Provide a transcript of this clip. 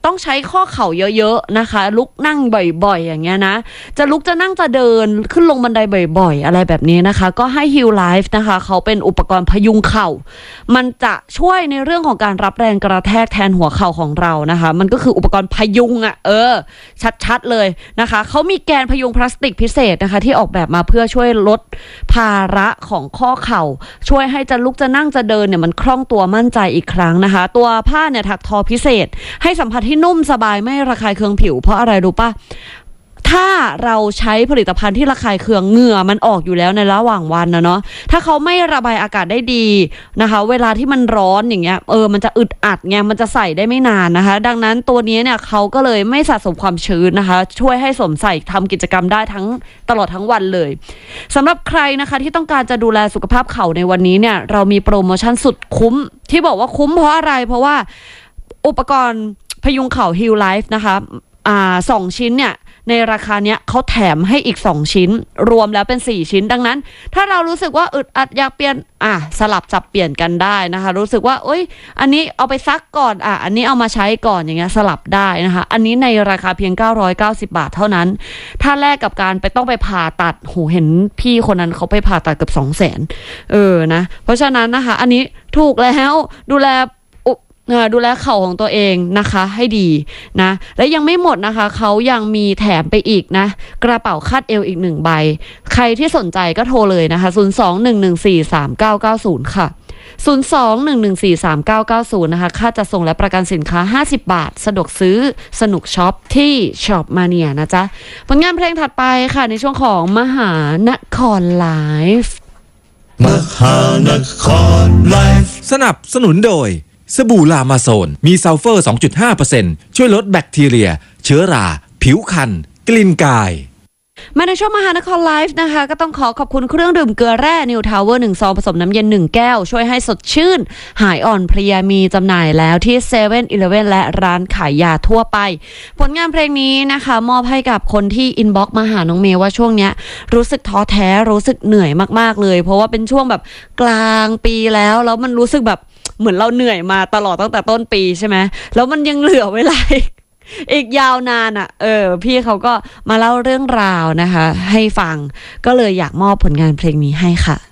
ต้องใช้ข้อเข่าเยอะๆนะคะลุกนั่งบ่อยๆอย่างเงี้ยนะจะลุกจะนั่งจะเดินขึ้นลงบันไดบ่อยๆอะไรแบบนี้นะคะก็ให้ Heal Life นะคะเขาเป็นอุปกรณ์พยุงเข่ามันจะช่วยในเรื่องของการรับแรงกระแทกแทนหัวเข่าของเรานะคะมันก็คืออุปกรณ์พยุงชัดๆเลยนะคะเขามีแกนพยุงพลาสติกพิเศษนะคะที่ออกแบบมาเพื่อช่วยลดภาระของข้อเข่าช่วยให้จะลุกจะนั่งจะเดินเนี่ยมันคล่องตัวมั่นใจอีกครั้งนะคะตัวผ้าเนี่ยถักทอพิเศษให้สัมผัสที่นุ่มสบายไม่ระคายเคืองผิวเพราะอะไรรู้ป่ะถ้าเราใช้ผลิตภัณฑ์ที่ระคายเคืองเหงื่อมันออกอยู่แล้วในระหว่างวันนะเนาะถ้าเขาไม่ระบายอากาศได้ดีนะคะเวลาที่มันร้อนอย่างเงี้ยมันจะอึดอัดไงมันจะใส่ได้ไม่นานนะคะดังนั้นตัวนี้เนี่ยเขาก็เลยไม่สะสมความชื้นนะคะช่วยให้สวมใส่ทำกิจกรรมได้ตลอดทั้งวันเลยสำหรับใครนะคะที่ต้องการจะดูแลสุขภาพเข่าในวันนี้เนี่ยเรามีโปรโมชั่นสุดคุ้มที่บอกว่าคุ้มเพราะอะไรเพราะว่าอุปกรณ์พยุงเข่า Heal Life นะคะ2 ชิ้นเนี่ยในราคาเนี้ยเขาแถมให้อีก2 ชิ้นรวมแล้วเป็น4 ชิ้นดังนั้นถ้าเรารู้สึกว่าอึดอัดอยากเปลี่ยนสลับจับเปลี่ยนกันได้นะคะรู้สึกว่าอันนี้เอาไปซักก่อนอันนี้เอามาใช้ก่อนอย่างเงี้ยสลับได้นะคะอันนี้ในราคาเพียง990 บาทเท่านั้นถ้าแลกกับการต้องไปผ่าตัดเห็นพี่คนนั้นเขาไปผ่าตัดเกือบ200,000นะเพราะฉะนั้นนะคะอันนี้ถูกแล้วดูแลเข่าของตัวเองนะคะให้ดีนะและยังไม่หมดนะคะเขายังมีแถมไปอีกนะกระเป๋าคาดเอวอีก1 ใบใครที่สนใจก็โทรเลยนะคะ02-114-3990ค่ะ02-114-3990นะคะค่าจัดส่งและประกันสินค้า50 บาทสะดวกซื้อสนุกช็อปที่ช็อปมาเนียนะจ๊ะผลงานเพลงถัดไปค่ะในช่วงของมหานครไลฟ์มหานครไลฟ์สนับสนุนโดยสบู่ลามาโซนมีซัลเฟอร์ 2.5% ช่วยลดแบคทีเรียเชื้อราผิวคันกลิ่นกายมาในช่วงมหานครไลฟ์นะคะก็ต้องขอบคุณเครื่องดื่มเกลือแร่นิวทาวเวอร์1 ซองผสมน้ำเย็น1 แก้วช่วยให้สดชื่นหายอ่อนเพลียมีจำหน่ายแล้วที่เซเว่นอีเลฟเว่นและร้านขายยาทั่วไปผลงานเพลงนี้นะคะมอบให้กับคนที่อินบ็อกซ์มาหาน้องเมย์ว่าช่วงเนี้ยรู้สึกท้อแท้รู้สึกเหนื่อยมากๆเลยเพราะว่าเป็นช่วงแบบกลางปีแล้วมันรู้สึกแบบเหมือนเราเหนื่อยมาตลอดตั้งแต่ต้นปีใช่ไหมแล้วมันยังเหลือเวลาอีกยาวนานพี่เขาก็มาเล่าเรื่องราวนะคะให้ฟังก็เลยอยากมอบผลงานเพลงนี้ให้ค่ะ